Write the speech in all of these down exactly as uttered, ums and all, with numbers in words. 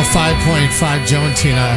five point five, Joe and Tina.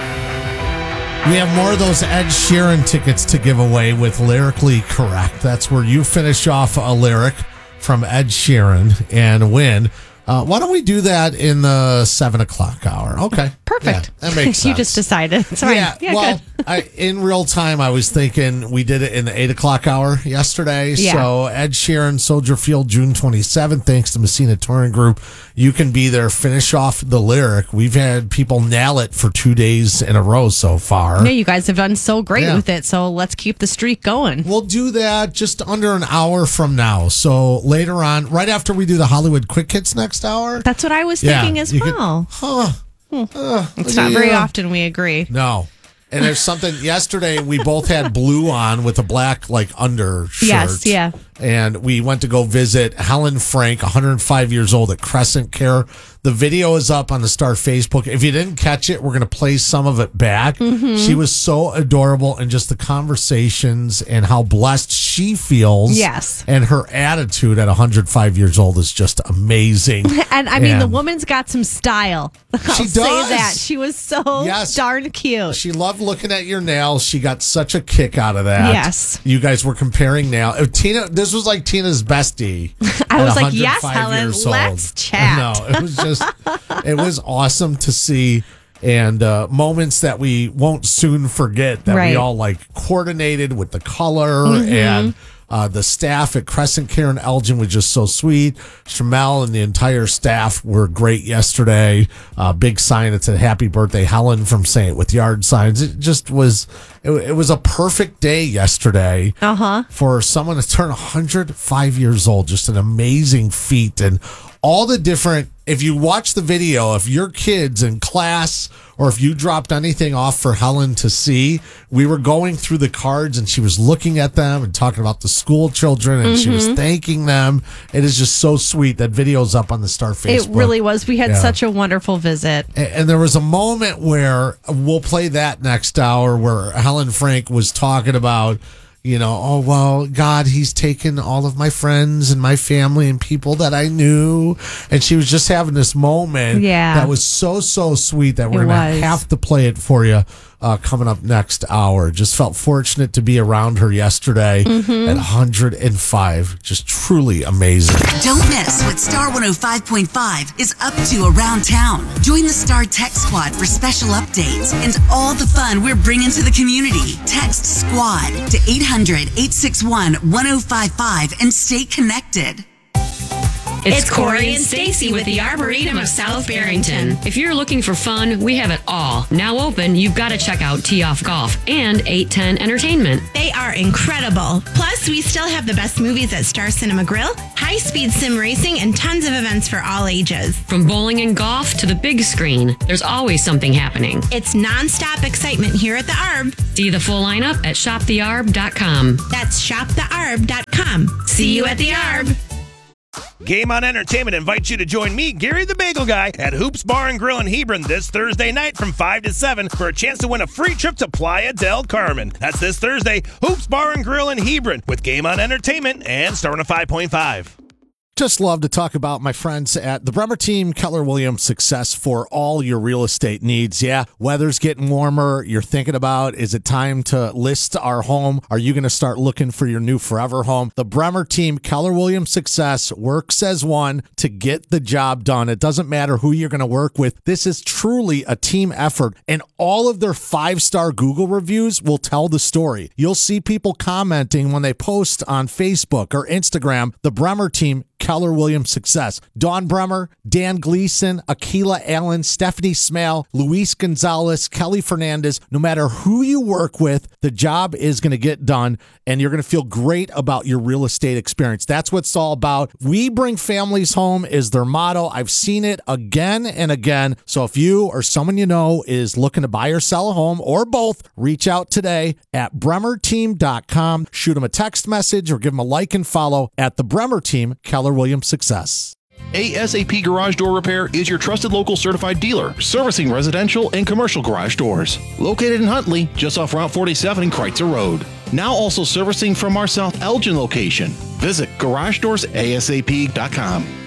We have more of those Ed Sheeran tickets to give away with Lyrically Correct. That's where you finish off a lyric from Ed Sheeran and win. Uh, why don't we do that in the seven o'clock hour? Okay. Perfect. Yeah, that makes sense. You just decided. It's fine. Yeah, yeah well, good. I, in real time, I was thinking we did it in the eight o'clock hour yesterday. Yeah. So Ed Sheeran, Soldier Field, June twenty-seventh, thanks to Messina Touring Group. You can be there, finish off the lyric. We've had people nail it for two days in a row so far. Yeah, you guys have done so great Yeah. with it, so let's keep the streak going. We'll do that just under an hour from now. So later on, right after we do the Hollywood Quick Hits next hour. That's what I was Yeah, thinking as you could- well. Huh. Uh, It's not very yeah. often we agree. No. And there's something, yesterday we both had blue on with a black, like, undershirt. Yes, yeah. And we went to go visit Helen Frank, one hundred five years old at Crescent Care. The video is up on the Star Facebook. If you didn't catch it, we're going to play some of it back. Mm-hmm. She was so adorable, and just the conversations and how blessed she feels. Yes. And her attitude at one hundred five years old is just amazing. And I mean, the And woman's got some style. I'll She say does. that. She was so Yes. darn cute. She loved looking at your nails. She got such a kick out of that. Yes. You guys were comparing now. If Tina, this was like Tina's bestie. I at was like, yes, one hundred five Helen, years old. let's chat. No, it was just, it was awesome to see. And uh, moments that we won't soon forget that we Right. all like coordinated with the color Mm-hmm. and uh, the staff at Crescent Care and Elgin was just so sweet. Shamel and the entire staff were great yesterday. Uh, big sign that said "Happy Birthday, Helen" from Say It With Yard Signs. It just was. It, it was a perfect day yesterday Uh-huh. for someone to turn one hundred five years old. Just an amazing feat, and all the different. If you watch the video, if your kids in class or if you dropped anything off for Helen to see, we were going through the cards and she was looking at them and talking about the school children and she was thanking them. It is just so sweet. That video's up on the Star Facebook. It really was. We had Yeah. such a wonderful visit. And, and there was a moment where we'll play that next hour where Helen Frank was talking about, you know, oh, well, God, he's taken all of my friends and my family and people that I knew. And she was just having this moment Yeah. that was so, so sweet that we're It going to was. have to play it for you uh, coming up next hour. Just felt fortunate to be around her yesterday Mm-hmm. at one hundred five. Just truly amazing. Don't miss what Star one oh five point five is up to around town. Join the Star Tech Squad for special updates and all the fun we're bringing to the community. Text SQUAD to eight hundred, eight six one, one oh five five and stay connected. It's Corey and Stacy with the Arboretum of South Barrington. If you're looking for fun, we have it all. Now open, you've got to check out Tee Off Golf and eight ten Entertainment. They are incredible. Plus, we still have the best movies at Star Cinema Grill, high-speed sim racing, and tons of events for all ages. From bowling and golf to the big screen, there's always something happening. It's nonstop excitement here at the Arb. See the full lineup at shop the arb dot com. That's shop the arb dot com. See you at the Arb. Game On Entertainment invites you to join me, Gary the Bagel Guy, at Hoops Bar and Grill in Hebron this Thursday night from five to seven for a chance to win a free trip to Playa del Carmen. That's this Thursday, Hoops Bar and Grill in Hebron with Game On Entertainment and Star one oh five point five. Just love to talk about my friends at the Bremer Team, Keller Williams Success for all your real estate needs. Yeah, weather's getting warmer. You're thinking about, is it time to list our home? Are you going to start looking for your new forever home? The Bremer Team, Keller Williams Success works as one to get the job done. It doesn't matter who you're going to work with. This is truly a team effort, and all of their five-star Google reviews will tell the story. You'll see people commenting when they post on Facebook or Instagram, the Bremer Team, Keller Williams Success. Dawn Bremer, Dan Gleason, Akila Allen, Stephanie Smale, Luis Gonzalez, Kelly Fernandez. No matter who you work with, the job is going to get done, and you're going to feel great about your real estate experience. That's what it's all about. We bring families home is their motto. I've seen it again and again. So if you or someone you know is looking to buy or sell a home or both, reach out today at bremer team dot com. Shoot them a text message or give them a like and follow at the Bremer Team, Keller Williams Success. ASAP Garage Door Repair is your trusted local certified dealer, servicing residential and commercial garage doors. Located in Huntley, just off Route forty-seven and Kreitzer Road. Now also servicing from our South Elgin location. Visit garage doors A S A P dot com.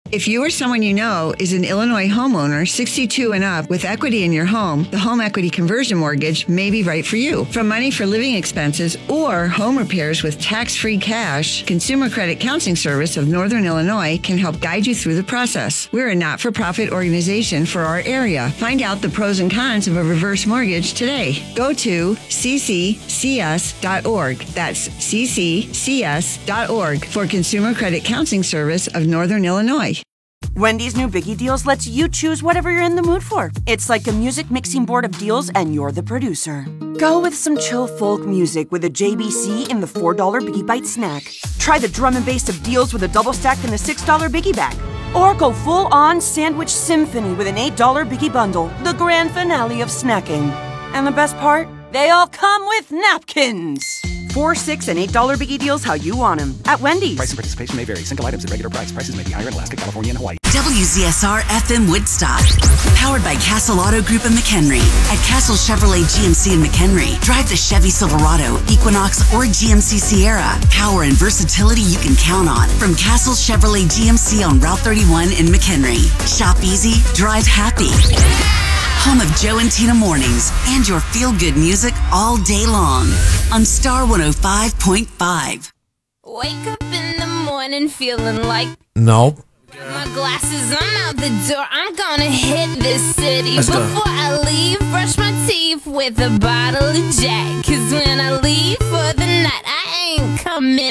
If you or someone you know is an Illinois homeowner sixty-two and up with equity in your home, the home equity conversion mortgage may be right for you. From money for living expenses or home repairs with tax-free cash, Consumer Credit Counseling Service of Northern Illinois can help guide you through the process. We're a not-for-profit organization for our area. Find out the pros and cons of a reverse mortgage today. Go to c c c s dot org. That's c c c s dot org for Consumer Credit Counseling Service of Northern Illinois. Wendy's new Biggie Deals lets you choose whatever you're in the mood for. It's like a music mixing board of deals, and you're the producer. Go with some chill folk music with a J B C in the four dollar Biggie Bite snack. Try the drum and bass of deals with a double stack in the six dollar Biggie Bag. Or go full-on sandwich symphony with an eight dollar Biggie Bundle, the grand finale of snacking. And the best part? They all come with napkins. Four, six, and eight dollar Biggie Deals how you want them at Wendy's. Price and participation may vary. Single items at regular price. Prices may be higher in Alaska, California, and Hawaii. W Z S R F M Woodstock. Powered by Castle Auto Group in McHenry. At Castle Chevrolet G M C in McHenry, drive the Chevy Silverado, Equinox, or G M C Sierra. Power and versatility you can count on. From Castle Chevrolet G M C on Route thirty-one in McHenry. Shop easy, drive happy. Home of Joe and Tina mornings and your feel-good music all day long on Star one oh five point five. Wake up in the morning feeling like Nope. my glasses, I'm out the door. I'm gonna hit this city. Let's go. Before I leave, brush my teeth with a bottle of Jack. Cause when I leave for the night, I ain't coming